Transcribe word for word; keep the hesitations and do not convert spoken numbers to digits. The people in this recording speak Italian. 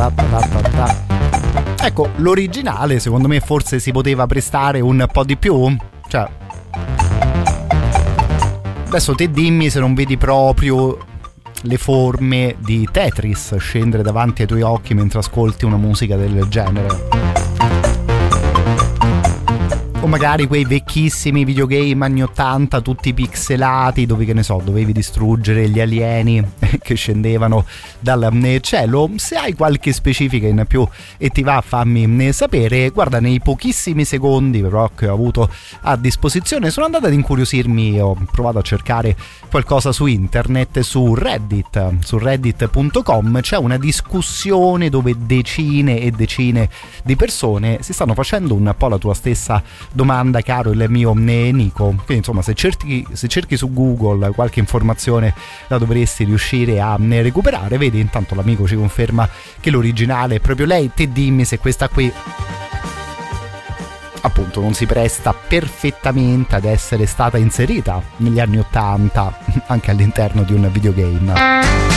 ta ta ta ta. Ecco, l'originale secondo me forse si poteva prestare un po' di più, cioè adesso te dimmi se non vedi proprio le forme di Tetris scendere davanti ai tuoi occhi mentre ascolti una musica del genere. O magari quei vecchissimi videogame anni ottanta tutti pixelati dove, che ne so, dovevi distruggere gli alieni che scendevano dal cielo. Se hai qualche specifica in più e ti va, fammi sapere. Guarda, nei pochissimi secondi però che ho avuto a disposizione sono andato ad incuriosirmi, ho provato a cercare qualcosa su internet, su Reddit, su reddit punto com c'è una discussione dove decine e decine di persone si stanno facendo un po' la tua stessa domanda, caro il mio Nico. Quindi insomma, se cerchi, se cerchi su Google qualche informazione la dovresti riuscire a recuperare. Vedi, intanto l'amico ci conferma che l'originale è proprio lei. Te dimmi se questa qui appunto non si presta perfettamente ad essere stata inserita negli anni ottanta anche all'interno di un videogame.